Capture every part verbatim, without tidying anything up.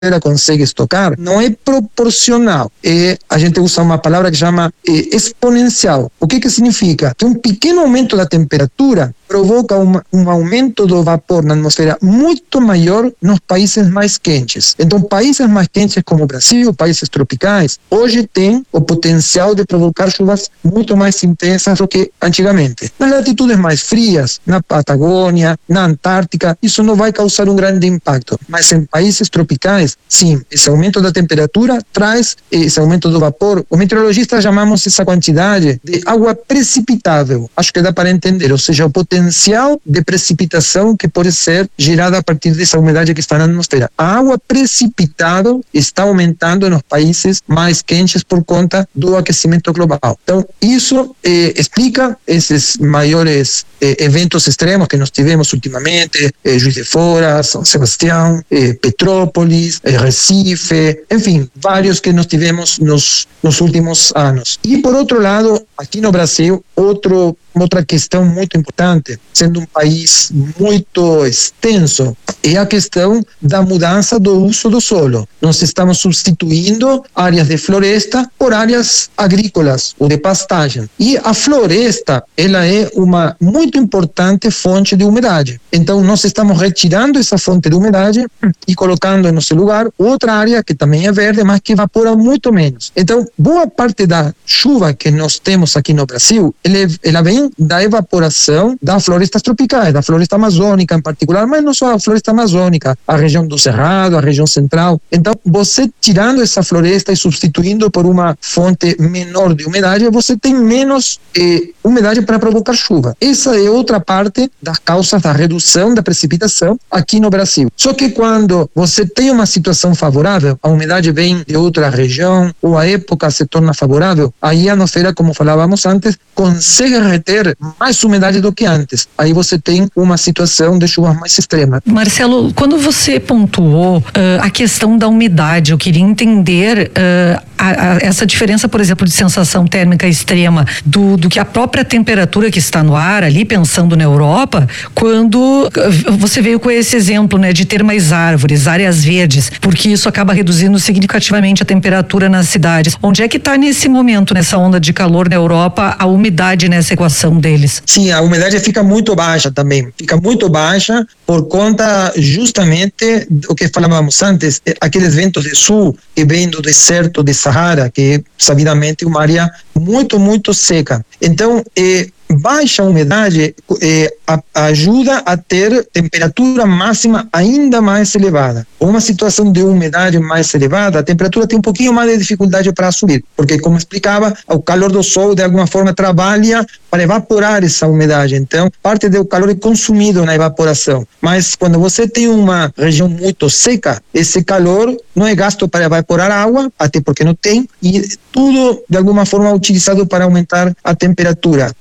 consegue estocar, não é proporcional. É, a gente usa uma palavra que chama é, exponencial. O que que significa? Que um pequeno aumento da temperatura provoca um, um aumento do vapor na atmosfera muito maior nos países mais quentes. Então, países mais quentes como o Brasil, países tropicais, hoje têm o potencial de provocar chuvas muito mais intensas do que antigamente. Nas latitudes mais frias, na Patagônia, na Antártica, isso não vai causar um grande impacto. Mas em países tropicais, sim, esse aumento da temperatura traz esse aumento do vapor. Os meteorologistas chamamos essa quantidade de água precipitável. Acho que dá para entender, ou seja, o potencial de precipitação que pode ser gerada a partir dessa umidade que está na atmosfera. A água precipitável está aumentando nos países mais quentes por conta do aquecimento global. Então, isso eh, explica esses maiores eh, eventos extremos que nós tivemos ultimamente, eh, Juiz de Fora, São Sebastião, eh, Petrópolis, eh, Recife, enfim, vários que nós tivemos nos, nos últimos anos. E, por outro lado, aqui no Brasil, outro outra questão muito importante, sendo um país muito extenso, é a questão da mudança do uso do solo. Nós estamos substituindo áreas de floresta por áreas agrícolas ou de pastagem. E a floresta, ela é uma muito importante fonte de umidade. Então, nós estamos retirando essa fonte de umidade e colocando no seu lugar outra área que também é verde, mas que evapora muito menos. Então, boa parte da chuva que nós temos aqui no Brasil, ela, ela vem da evaporação das florestas tropicais, da floresta amazônica em particular, mas não só a floresta amazônica, a região do Cerrado, a região central. Então, você tirando essa floresta e substituindo por uma fonte menor de umidade, você tem menos eh, umidade para provocar chuva. Essa é outra parte das causas da redução da precipitação aqui no Brasil. Só que quando você tem uma situação favorável, a umidade vem de outra região, ou a época se torna favorável, aí a atmosfera, como falávamos antes, consegue reter mais umidade do que antes. Aí você tem uma situação de chuva mais extrema. Marcelo, quando você pontuou uh, a questão da umidade, eu queria entender uh, a, a, essa diferença, por exemplo, de sensação térmica extrema do, do que a própria temperatura que está no ar ali, pensando na Europa, quando uh, você veio com esse exemplo, né, de ter mais árvores, áreas verdes, porque isso acaba reduzindo significativamente a temperatura nas cidades. Onde é que está nesse momento, nessa onda de calor na Europa, a umidade nessa equação deles? Sim, a umidade fica muito baixa também, fica muito baixa por conta justamente do que falávamos antes, aqueles ventos de sul que vêm do deserto de Saara, que é sabidamente uma área muito, muito seca. Então, eh, baixa umidade eh, a, ajuda a ter temperatura máxima ainda mais elevada. Uma situação de umidade mais elevada, a temperatura tem um pouquinho mais de dificuldade para subir, porque, como explicava, o calor do sol de alguma forma trabalha para evaporar essa umidade. Então, parte do calor é consumido na evaporação. Mas quando você tem uma região muito seca, esse calor não é gasto para evaporar água, até porque não tem, e tudo de alguma forma é utilizado para aumentar a temperatura.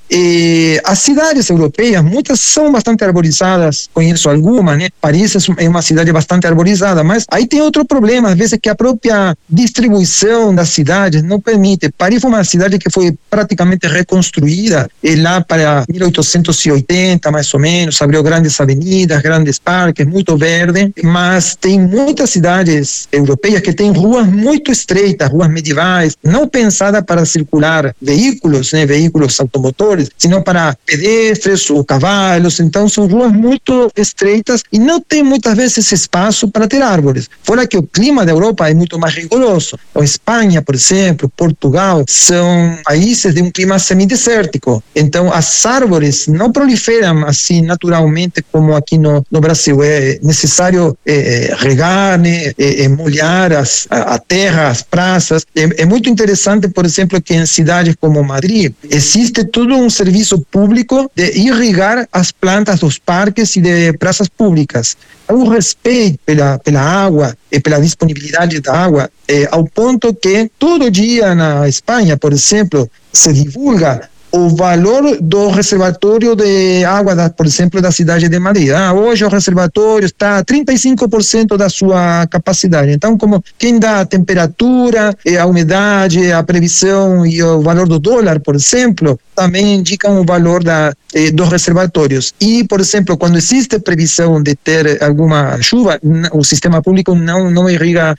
E as cidades europeias, muitas são bastante arborizadas, conheço algumas, né? Paris é uma cidade bastante arborizada, mas aí tem outro problema, às vezes que a própria distribuição das cidades não permite. Paris foi uma cidade que foi praticamente reconstruída e lá para mil oitocentos e oitenta, mais ou menos, abriu grandes avenidas, grandes parques, muito verde, mas tem muitas cidades europeias que têm ruas muito estreitas, ruas medievais, não pensadas para circular veículos, né, veículos automotores, sino para pedestres ou cavalos. Então são ruas muito estreitas e não tem muitas vezes espaço para ter árvores. Fora que o clima da Europa é muito mais rigoroso. A Espanha, por exemplo, Portugal, são países de um clima semidesértico. Então as árvores não proliferam assim naturalmente como aqui no, no Brasil. É necessário é, regar, né, é, é molhar as, a, a terra, as praças. É, é muito interessante, por exemplo, que em cidades como Madrid existe todo um serviço público de irrigar as plantas dos parques e de praças públicas. Há um respeito pela, pela água e pela disponibilidade da água, é, ao ponto que todo dia na Espanha, por exemplo, se divulga o valor do reservatório de água, da, por exemplo, da cidade de Madrid. Ah, hoje o reservatório está a trinta e cinco por cento da sua capacidade. Então, como quem dá a temperatura, a umidade, a previsão e o valor do dólar, por exemplo, também indicam o valor da, eh, dos reservatórios. E, por exemplo, quando existe previsão de ter alguma chuva, o sistema público não, não irriga